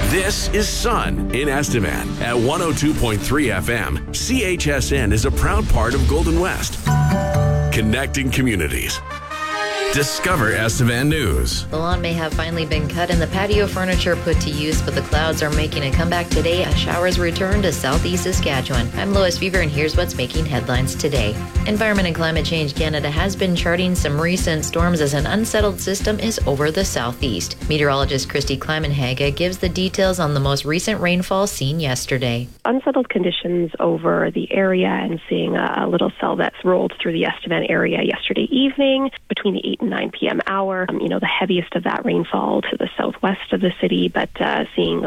This is Sun in Estevan at 102.3 FM. CHSN is a proud part of Golden West. Connecting communities. Discover Estevan News. The lawn may have finally been cut and the patio furniture put to use, but the clouds are making a comeback today as showers return to southeast Saskatchewan. I'm Lois Fever, and here's what's making headlines today. Environment and Climate Change Canada has been charting some recent storms as an unsettled system is over the southeast. Meteorologist Christy Kleiman-Haga gives the details on the most recent rainfall seen yesterday. Unsettled conditions over the area and seeing a little cell that's rolled through the Estevan area yesterday evening between the 8 and 9 p.m. hour. The heaviest of that rainfall to the southwest of the city, but seeing